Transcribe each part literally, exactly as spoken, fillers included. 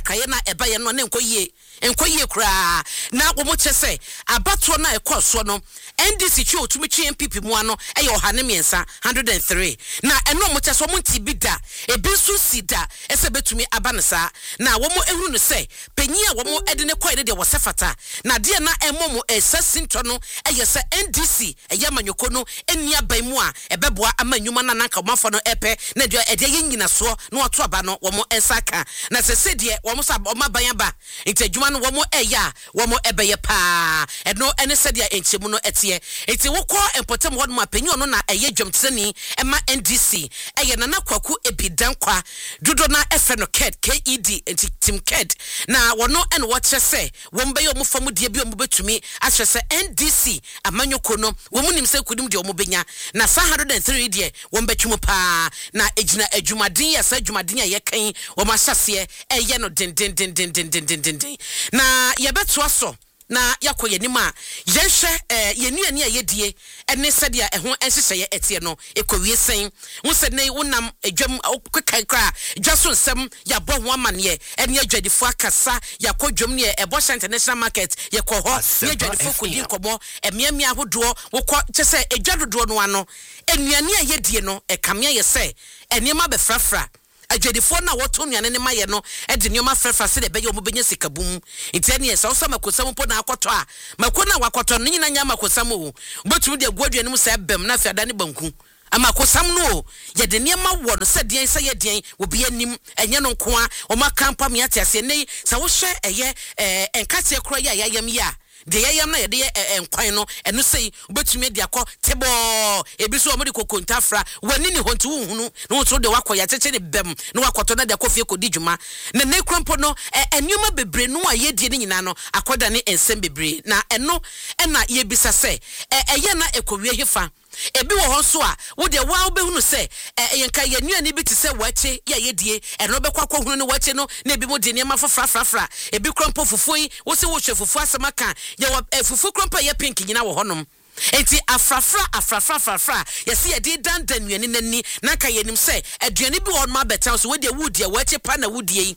akaye na eba ye no ne nkoyie enkoyie kura na wo mo chese abato na ekoso no N D C twa otumi twa M P P mu ano eye ohane miensa one hundred three na eno mo chese mo nti bi da ebi su sida ese betumi abansa na wo mo ehunu no se panyi a wo mo ede ne koide de wo sefata na de na emo mo esasinto no eye se N D C eye manyoko no eni aban mu a ebeboa amanyuma na nanka mafo no epe na de ede ye nyina so na oto aba no wo mo ensaka na se se de wo mo sa o maban ba ntajuma no wo mo eya wo mo ebeye pa eno ene se de enchemu no etie eti wo ko empotem wo no apanyi no na eye dwomtsani ema N D C eye na na kwaku ebidan kwa dodo na efe no ked K E D enti Tim Ked na wono ene wo kyese wo mbe yo mo famu de bi o mo betumi ahyese N D C amanyoko no wo mu nim se kudim de o mo benya na one hundred three de wo mbetwum pa na ejina adwumaden ya sa adwumaden ya yekan wo ma hyase eye no den den den den den den den na ye beto aso na yakoye nima yenhwe eh yenuane a yedie ene sede a eho enhyehyeye etie no ekowie sen wo se nei wonam adwam kwekakra dwaso nsem ya bo ho amane ene adwadifo akasa yakodwom ne ebosha international market ye ko ho ne adwadifo kodi nkomo emiamia ahodo wo ko kyese adwadodo no ano enuane a yedie no ekamea ye se enema be frafra adwadifo na woto nuane ne maye no e de nyoma frefra se de be yo mobenya sikabum ntene ye so so makosam po na akoto a makona wakoto no nyina nya makosam o botum de aguadua ne mu se bem na afia da ne banku amakosam no ye de niema wo no se den se ye den obi anim enye no nko a o makampa me atiase nei sa wo hwe eye enkate kro ya yayam ya de yayam na ye de enkwan no eno sei obetumi de akọ tebo ebiso omodi kokontafra wani ni honti hunhunu no wo de wakoya cheche ne bem no wakoto na de akofie kodi dwuma na ne krampo no enwuma bebre no a ye die ne nyina no akoda ne ensem bebre na eno ena ye bisa se eye na ekowie hefa ebi wo ho so a wo de wa obehunu se yenka yenuani bi te se wache ya yedie eno be kwakọ hunu ne wache no na ebi mo de ne ma fafra frafra ebi krampo fufoi wo se wo hwe fufu asemaka ye fufu krampo ye pink nyina wo honom enti afrafra afrafra afrafra yesi ye di dan danuani nani na ka yenim se aduani bi wo ma betan so wo de wudie wache pa na wudie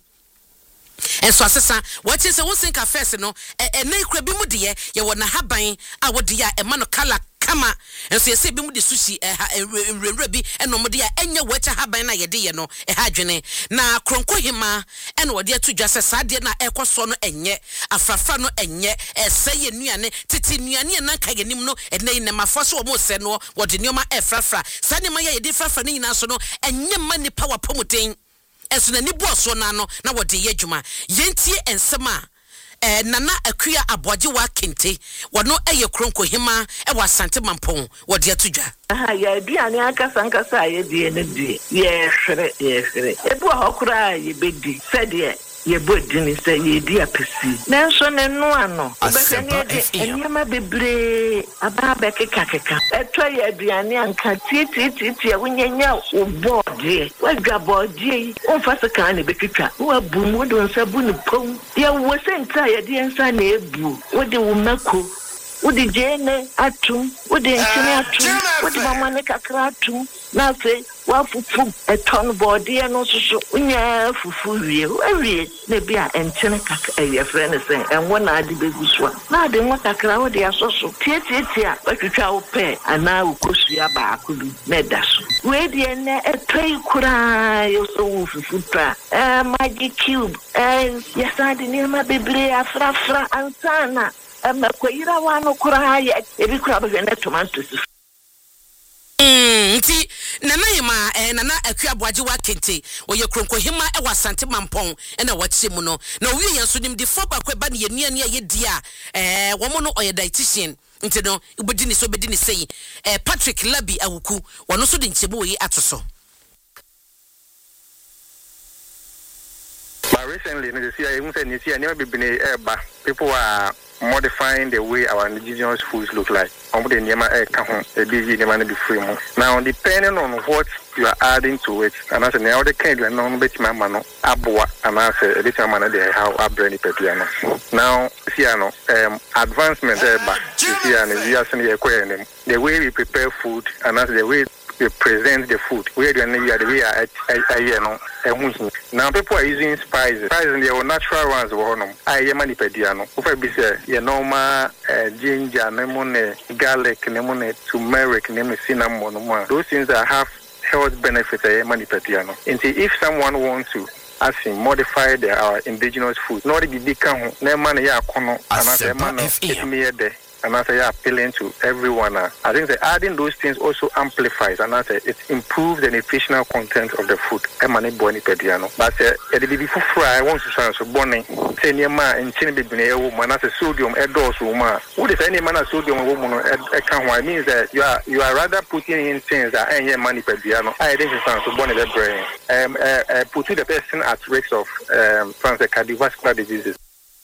enso asesa wache se wo sinka first no ene kura bi mu de ye wo na haban a wo de ya e ma no kala kama enso yesi bi mu de sushi enwura bi eno mo de ya enye wache haban na ye de ye no e ha dwene na kronko hima eno wo de atudwa se sade na ekoso no enye afrafa no enye eseye nuane titi nuane na ka yenim no ene ne mafo wo mo se no wo de nioma efrafra sane ma ye de frafra ni nyina so no enye ma ni power pomuten enso na ni boso na no na wo de ye dwuma yentie ensema eh nana akua aboje wa kente wono eye kronko hima e wa sante mampon wo de atudwa aha ya aduane akasa nkasa ye die ne die ye hwere ye hwere ebu ahokura ye bedi sede ye bodi ni se ye di apesi nanso ne no ano obekane de enyama bebre aba bekeka keka etwa ye aduane anka titi titi e wunyanya obode wadwa bode onfase kan ne bekeka wo abu mu do nsabu ne pom ye wo senta ye de nsa na ebu wo de wo mako wo de jene atum wo de nchine atum wo de mama ne kakra atum na fe wa fufu eton body no so unya fufu wie wie na bia entene kaka e friend say enwo na ade beguso na ade nwa kakra wo de asoso tietietie a watwitwa wo pe ana ukosua ba akudu na daso we de na etoi kura yo so fufu pra eh magic cube eh yasade ni ma bebre afrafra ansana ama kwira wa no kura ya ebi kura ba na tomatoes nti nana yima eh nana akua aboaje wa kente oye kronko hima e wasante mampon e na wache mu no na owie yenso nim de foba kwa ba ne yenuane a yedi a eh wo mo no oye dietitian nti no ubedi ni so bedi ni sei eh Patrick Labi awuku wono so de nchebo oyi atoso. But recently, you see, I even said, you see, I never been a bar. People are modifying the way our indigenous foods look like. I'm putting them a kahun, a busy the money be free. Now, depending on what you are adding to it, and I said, now the kind of non bet my mano, abua, and I said, a little man, they how I bring it piano. Now, see, I know, um, advancement there, but you see, and you are saying, the way we prepare food, and that's the way we present the food. We are doing the way I you know. Now people are using spices. Spices they are natural ones. I am manipediano. Ufa bise ye normal ginger, lemon, garlic, lemon, turmeric, lemon, cinnamon. Those things that have health benefits. I am manipediano. And if someone wants to as in modify their our indigenous food, not be become ne man ya kono and man it me there. And I say appealing to everyone. I think that adding those things also amplifies and I say it improves the nutritional content of the food. Emani boni pediano. But uh, the before fry I want to say so boni. Say near ma in chini bibine woman as a sodium edos woman. What is any man a sodium woman can means that you are you are rather putting in things that any money pediano. I think it's so boni the brain. Um uh, uh, putting the person at risk of um cardiovascular diseases.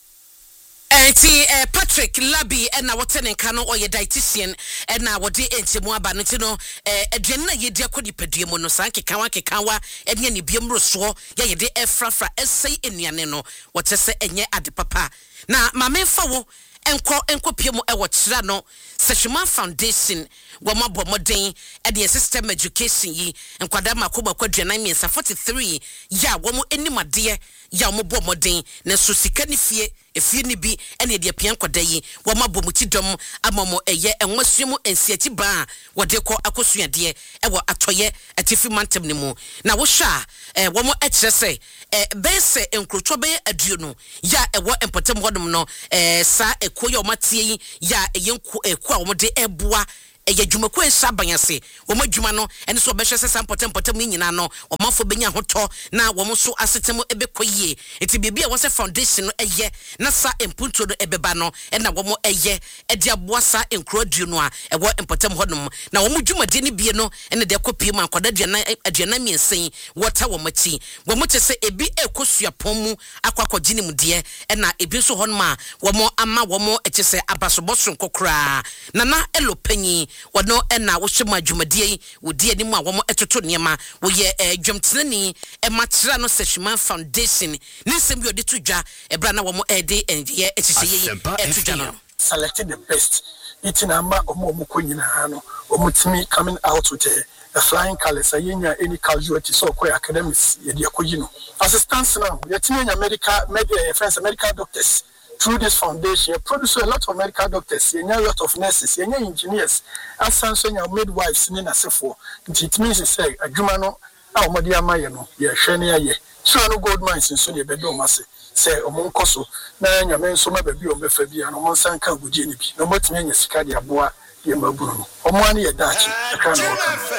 Enti eh, Patrick Labi ena wotene kano oye dietitian ena wodi enti mu aba no ti no eh aduane na yedi akodi padue mu no sanke kanwa kekawa ene ne biam roso ye yede efrafra esai enuane no wote se enye ade papa na mamemfa wo enko enko piemu e wokyira no Seshima Foundation wama bomoden e de system education yi enkwada makoba kwaduana miensa forty-three ya womo enimade ya womo bomoden na so sika ni fie efie ni bi ene de pian kwada yi wama bomuti dom amomo eye enwasumu ensiachi ba wode ko akosuade e wo atoye atifi mantem ni mu na wo hwa e womo e kire se e bese enkrotwo be aduonu ya e wo empotem hodom no e sa ekoye o matie yi ya eyenku eku a wo de eboa eye dwumako ensabanyase wo madwuma no ene so obehwe sesa potem potem nyina no wo mafo benya hoto na wo so asetem ebekoyie enti bibia wo se foundation no eye na sa empunto no ebeba no ena wo mo eye e de aboa sa enkroadu no a e wo empotem hodom na wo dwumade ne bie no ene de akopie ma akwada aduana aduana miensen wota wo machi wo mo te se ebi ekosua pomu akwakogine mu de ena ebi so hono ma wo mo ama wo mo eche se abasobosron kokra na na elopanyi wono ena wo hwema adwumadie wodi ani mu a wo mo etoto niema wo ye adwamtenani e matra no Seshima Foundation ni nsem bi odi to dwa e bra na wo mo e de enye echicheye eto dwa no selected the best eating ama omo omo konyina no omutimi coming out with a, a flying colors ayenya any casualty so kwa academics ye de akoyi no assistance now yetimi nya medical media friends medical doctors through this foundation produce a lot of medical doctors a lot of nurses a engineers and some midwives ni nasefo it means say adwuma no a omodi amaye no ye hwe ne aye so no gold mines so de bedo mase say omonkoso na nyame nso ma babi o mefa bia no monsan ka gudie ni bi no motime nya sika de aboa ye maburu no omo ani ye dachi aka no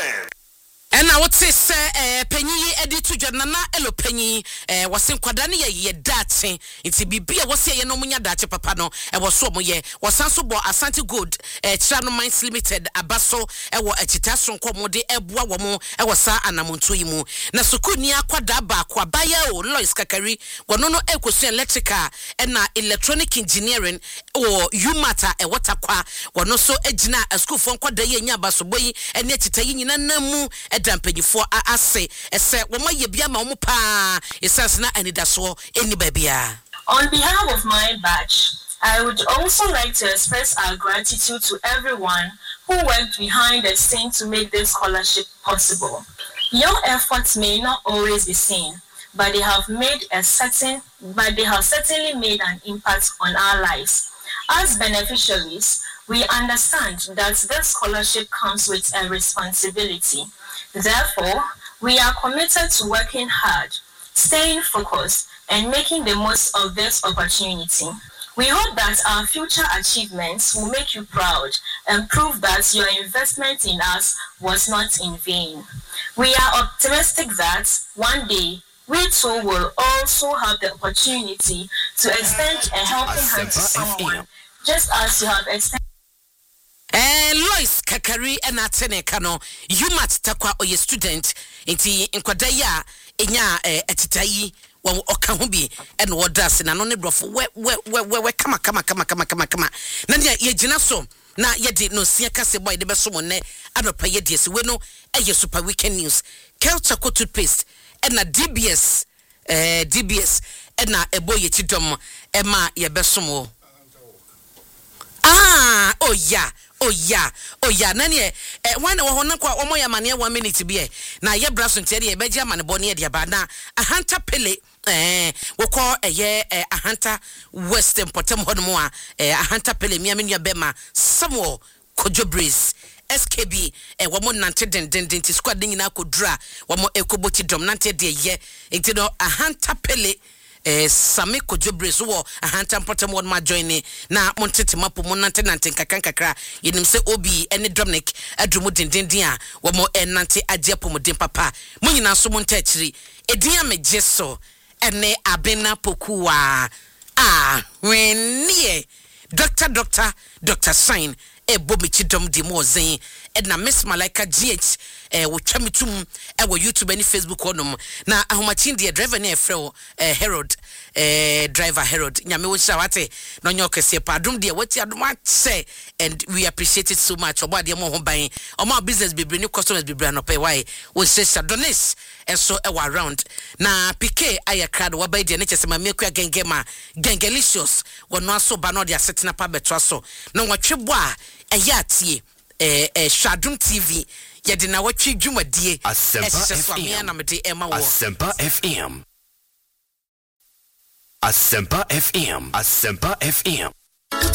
ena wote se eh panyi edi to dwa na elo panyi eh wose nkwada ne ye ye dache nti bibia wose ye no munya dache papa no e woso mo ye wosanso bo Asante Gold eh Chira no Mines Limited abaso e wo achita sonko mo de eboa wo mo e wosa anamonto yi mu na sokuni akwada ba kwa baya o Lois Kakari wono no ekosu electrical ena electronic engineering o Umata e watakwa wono so agina school fo nkwada ye nya abaso boyi ene achita yi nyina namu dampanyifo ase ese wo ma ye bia ma wo pa esas na anidaso eni babia. On behalf of my batch, I would also like to express our gratitude to everyone who worked behind the scene to make this scholarship possible. Your efforts may not always be seen, but they have made a certain but they have certainly made an impact on our lives. As beneficiaries, we understand that this scholarship comes with a responsibility. Therefore, we are committed to working hard, staying focused, and making the most of this opportunity. We hope that our future achievements will make you proud and prove that your investment in us was not in vain. We are optimistic that one day we too will also have the opportunity to extend a helping hand to someone, just as you have extended. Eh Lois Kakari ena tene kano Umat takwa oye student inti nkwada ya enya eh, etitayi wa oka ho bi ena wodas na no ne brofo we we we we kama kama kama kama kama kama na dia ye gina so na ye de no sia kase boy de beso mo ne anopa ye de se we no eye super weekend news culture co toothpaste ena D B S eh D B S ena ebo ye tidom ema ye beso mo ah oh yeah oh yeah oh yeah nani e wan wo ho na kwa omo ya mane one minute bi e na ye braso ntia de e beji amane bone de ba na ahanta pele eh wo ko eye ahanta western potem hodmo a ahanta pele mi amenu bema Samuel Kojo Breeze S K B e wo mo nante den den den ti squad nyina kodura wo mo ekoboti dom nante de ye enti no ahanta pele eh Sami Kojo Breeze wo ahanta potem won ma join ni na montete mapo mo nante nante kakran kakra yenim se obi ene Dominic adrumu den den den a wo mo enante agye pomodin papa mo nyina so mo ntachiri edin amegye so ene abena pokuwa ah wennie doctor doctor doctor sign e bobichi dom di mo zen e na Miss Malaika G H eh wo twamitum e wo YouTube and Facebook onom na ahomachi de driver na efrɛ eh Herod eh driver Herod nyame wo sha wate no nyokese pa adom de wati adom atse and we appreciate it so much obo ade mo ho ban omo business bebre ni customers bebre no pay why wo sha donis eso e wa around na P K ayakra wo ba de ne chese ma mekua gengema gengelicious wo no aso ba no de asetena pa beto so na watwebo a eyatie eh eh Shadum T V yedi na watwi dwumadie Asempa F M na mede ema wo Asempa F M Asempa F M Asempa F M